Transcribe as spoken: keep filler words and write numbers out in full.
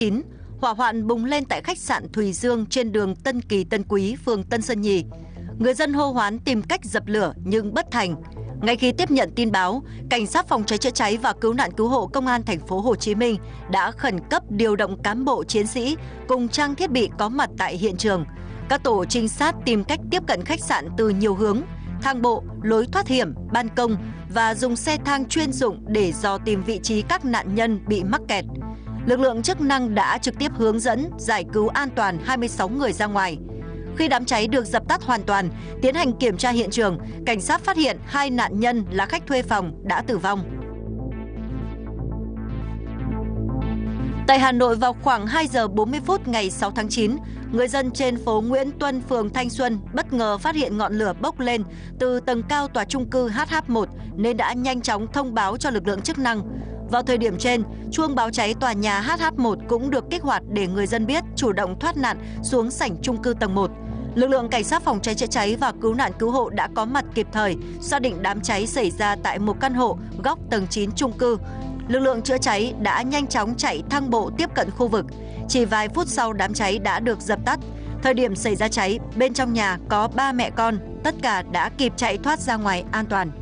chín, hỏa hoạn bùng lên tại khách sạn Thùy Dương trên đường Tân Kỳ Tân Quý, phường Tân Sơn Nhì. Người dân hô hoán tìm cách dập lửa nhưng bất thành. Ngay khi tiếp nhận tin báo, cảnh sát phòng cháy chữa cháy và cứu nạn cứu hộ công an thành phố Hồ Chí Minh đã khẩn cấp điều động cán bộ chiến sĩ cùng trang thiết bị có mặt tại hiện trường. Các tổ trinh sát tìm cách tiếp cận khách sạn từ nhiều hướng, thang bộ, lối thoát hiểm, ban công và dùng xe thang chuyên dụng để dò tìm vị trí các nạn nhân bị mắc kẹt. Lực lượng chức năng đã trực tiếp hướng dẫn giải cứu an toàn hai mươi sáu người ra ngoài. Khi đám cháy được dập tắt hoàn toàn, tiến hành kiểm tra hiện trường, cảnh sát phát hiện hai nạn nhân là khách thuê phòng đã tử vong. Tại Hà Nội vào khoảng hai giờ bốn mươi phút ngày sáu tháng chín, người dân trên phố Nguyễn Tuân, phường Thanh Xuân bất ngờ phát hiện ngọn lửa bốc lên từ tầng cao tòa chung cư H H một nên đã nhanh chóng thông báo cho lực lượng chức năng. Vào thời điểm trên, chuông báo cháy tòa nhà H H một cũng được kích hoạt để người dân biết chủ động thoát nạn xuống sảnh chung cư tầng một. Lực lượng cảnh sát phòng cháy chữa cháy và cứu nạn cứu hộ đã có mặt kịp thời, xác định đám cháy xảy ra tại một căn hộ góc tầng chín chung cư. Lực lượng chữa cháy đã nhanh chóng chạy thang bộ tiếp cận khu vực. Chỉ vài phút sau đám cháy đã được dập tắt. Thời điểm xảy ra cháy, bên trong nhà có ba mẹ con, tất cả đã kịp chạy thoát ra ngoài an toàn.